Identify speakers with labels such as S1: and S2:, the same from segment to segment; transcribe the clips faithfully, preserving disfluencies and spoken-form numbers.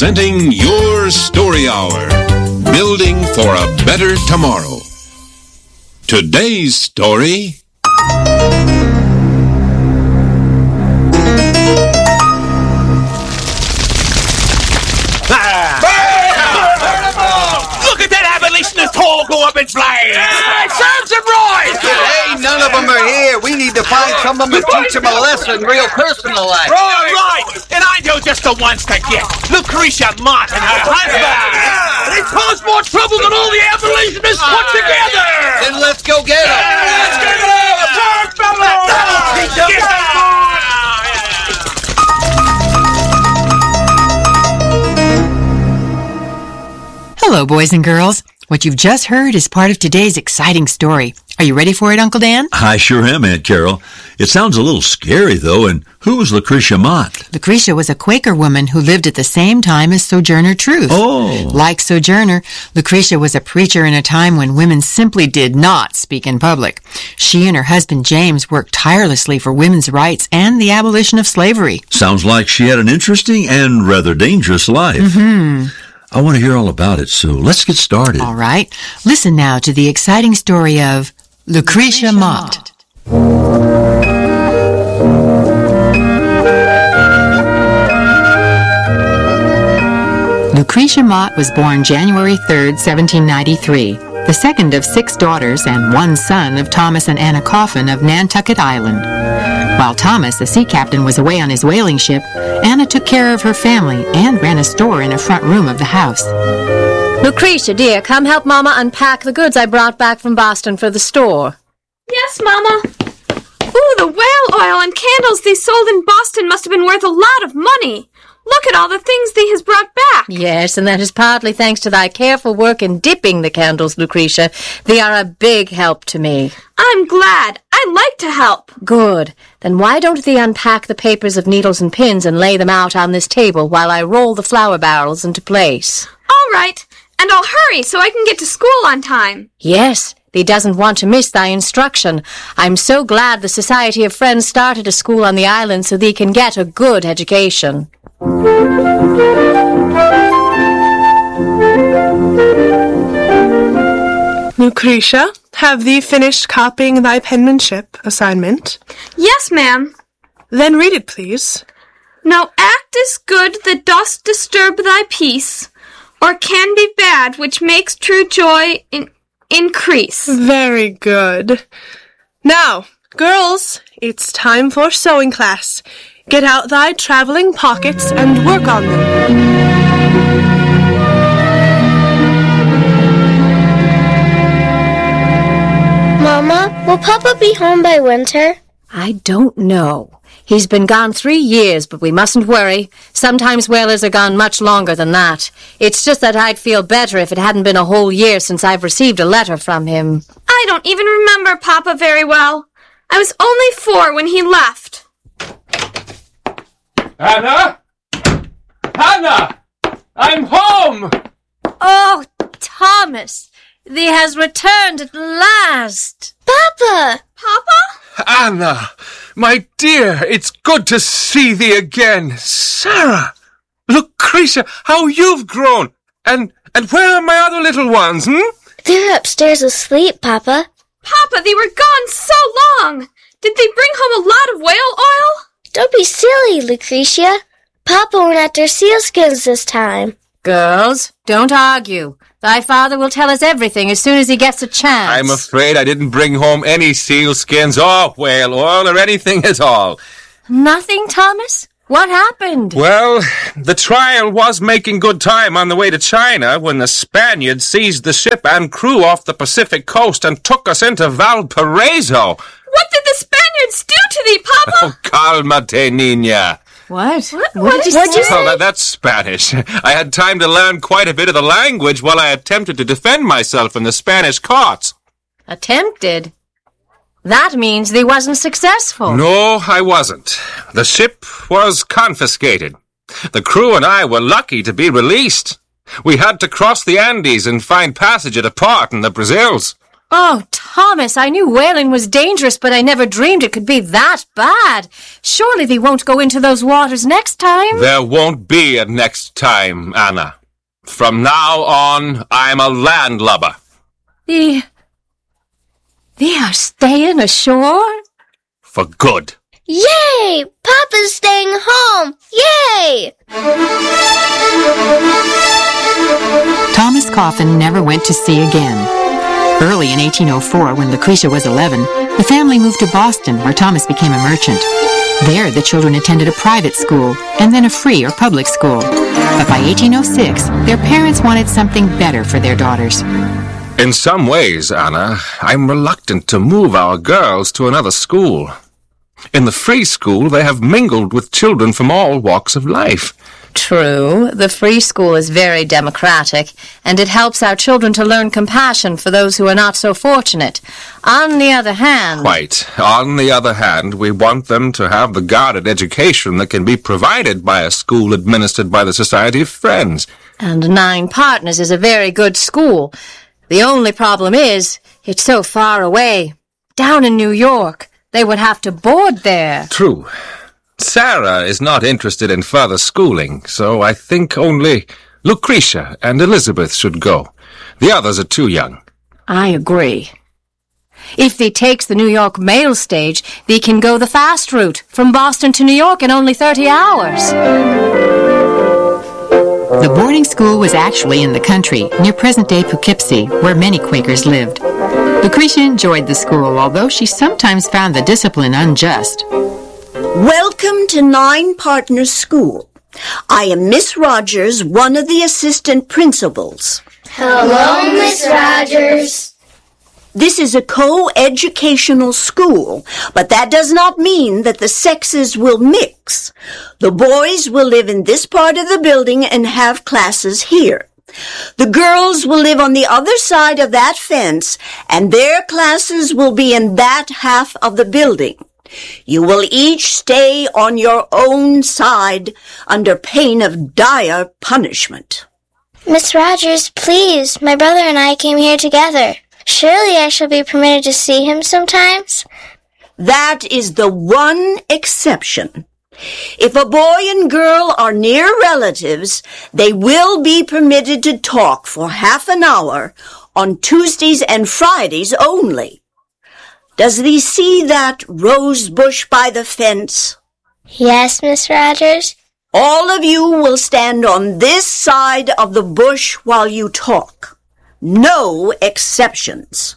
S1: presenting your Story Hour, building for a better tomorrow. Today's story...
S2: All go up in flames! Hey, serves him right!
S3: Hey, none of them are here. We need to find some of them and teach them a lesson real personal like.
S2: Right, right! And I know just the ones to get. Lucretia Mott and her husband! Yeah. They cause more trouble than all the abolitionists put together!
S3: Then let's go get them!
S2: Let's get them! Turn, fellows! Get them!
S4: Hello, boys and girls. What you've just heard is part of today's exciting story. Are you ready for it, Uncle Dan?
S5: I sure am, Aunt Carol. It sounds a little scary, though, and who was Lucretia Mott?
S4: Lucretia was a Quaker woman who lived at the same time as Sojourner Truth.
S5: Oh.
S4: Like Sojourner, Lucretia was a preacher in a time when women simply did not speak in public. She and her husband James worked tirelessly for women's rights and the abolition of slavery.
S5: Sounds like she had an interesting and rather dangerous life.
S4: Mm-hmm.
S5: I want to hear all about it, so let's get started.
S4: All right. Listen now to the exciting story of Lucretia, Lucretia Mott. Lucretia Mott was born January third, seventeen ninety-three, the second of six daughters and one son of Thomas and Anna Coffin of Nantucket Island. While Thomas, the sea captain, was away on his whaling ship, Anna took care of her family and ran a store in a front room of the house.
S6: Lucretia, dear, come help Mama unpack the goods I brought back from Boston for the store.
S7: Yes, Mama. Ooh, the whale oil and candles they sold in Boston must have been worth a lot of money. Look at all the things thee has brought back.
S6: Yes, and that is partly thanks to thy careful work in dipping the candles, Lucretia. They are a big help to me.
S7: I'm glad. I like to help.
S6: Good. Then why don't thee unpack the papers of needles and pins and lay them out on this table while I roll the flour barrels into place?
S7: All right. And I'll hurry so I can get to school on time.
S6: Yes. Thee doesn't want to miss thy instruction. I'm so glad the Society of Friends started a school on the island so thee can get a good education.
S8: Lucretia, have thee finished copying thy penmanship assignment?
S7: Yes, ma'am.
S8: Then read it, please.
S7: No act is good that dost disturb thy peace, or can be bad which makes true joy in- increase.
S8: Very good. Now, girls, it's time for sewing class. Get out thy traveling pockets and work on them.
S9: Mama, will Papa be home by winter?
S6: I don't know. He's been gone three years, but we mustn't worry. Sometimes whalers are gone much longer than that. It's just that I'd feel better if it hadn't been a whole year since I've received a letter from him.
S7: I don't even remember Papa very well. I was only four when he left.
S2: Anna? Anna! I'm home!
S6: Oh, Thomas, thee has returned at last.
S9: Papa!
S7: Papa?
S10: Anna, my dear, it's good to see thee again. Sarah! Lucretia, how you've grown! And and where are my other little ones, hmm?
S9: They're upstairs asleep, Papa.
S7: Papa, they were gone so long! Did they bring home a lot of whale oil?
S9: Don't be silly, Lucretia. Papa went after sealskins this time.
S6: Girls, don't argue. Thy father will tell us everything as soon as he gets a chance.
S10: I'm afraid I didn't bring home any sealskins or whale oil or anything at all.
S6: Nothing, Thomas? What happened?
S10: Well, the trial was making good time on the way to China when the Spaniards seized the ship and crew off the Pacific coast and took us into Valparaiso.
S7: What did the Spaniards do to thee, Papa?
S10: Oh, calmate, niña.
S6: What?
S7: What,
S6: what,
S7: what
S6: did,
S7: did
S6: you
S7: you
S6: say?
S10: Well, that, that's Spanish. I had time to learn quite a bit of the language while I attempted to defend myself in the Spanish courts.
S6: Attempted? That means thee wasn't successful.
S10: No, I wasn't. The ship was confiscated. The crew and I were lucky to be released. We had to cross the Andes and find passage at a port in the Brazils.
S6: Oh, Thomas, I knew whaling was dangerous, but I never dreamed it could be that bad. Surely they won't go into those waters next time.
S10: There won't be a next time, Anna. From now on, I'm a landlubber.
S6: The... They are staying ashore?
S10: For good.
S9: Yay! Papa's staying home! Yay!
S4: Thomas Coffin never went to sea again. Early in eighteen oh four, when Lucretia was eleven, the family moved to Boston, where Thomas became a merchant. There, the children attended a private school, and then a free or public school. But by eighteen oh six, their parents wanted something better for their daughters.
S10: In some ways, Anna, I'm reluctant to move our girls to another school. In the free school, they have mingled with children from all walks of life.
S6: True, the free school is very democratic, and it helps our children to learn compassion for those who are not so fortunate. On the other hand...
S10: Quite. On the other hand, we want them to have the guarded education that can be provided by a school administered by the Society of Friends.
S6: And Nine Partners is a very good school. The only problem is, it's so far away. Down in New York. They would have to board there.
S10: True. Sarah is not interested in further schooling, so I think only Lucretia and Elizabeth should go. The others are too young.
S6: I agree. If they takes the New York mail stage, they can go the fast route from Boston to New York in only thirty hours.
S4: The boarding school was actually in the country, near present-day Poughkeepsie, where many Quakers lived. Lucretia enjoyed the school, although she sometimes found the discipline unjust.
S11: Welcome to Nine Partners School. I am Miss Rogers, one of the assistant principals.
S9: Hello, Miss Rogers.
S11: This is a co-educational school, but that does not mean that the sexes will mix. The boys will live in this part of the building and have classes here. The girls will live on the other side of that fence, and their classes will be in that half of the building. You will each stay on your own side under pain of dire punishment.
S9: Miss Rogers, please, my brother and I came here together. Surely I shall be permitted to see him sometimes?
S11: That is the one exception. If a boy and girl are near relatives, they will be permitted to talk for half an hour on Tuesdays and Fridays only. Does thee see that rose bush by the fence?
S9: Yes, Miss Rogers.
S11: All of you will stand on this side of the bush while you talk. No exceptions.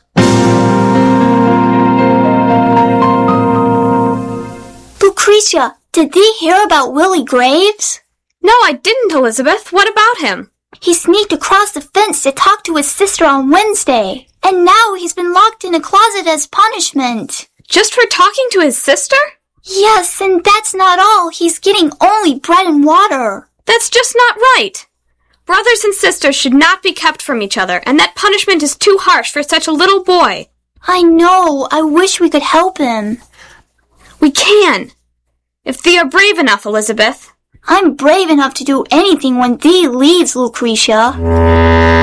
S12: Lucretia, did thee hear about Willie Graves?
S7: No, I didn't, Elizabeth. What about him?
S12: He sneaked across the fence to talk to his sister on Wednesday, and now he's been locked in a closet as punishment.
S7: Just for talking to his sister?
S12: Yes, and that's not all. He's getting only bread and water.
S7: That's just not right. Brothers and sisters should not be kept from each other, and that punishment is too harsh for such a little boy.
S12: I know. I wish we could help him.
S7: We can. If thee are brave enough, Elizabeth.
S12: I'm brave enough to do anything when thee leaves, Lucretia.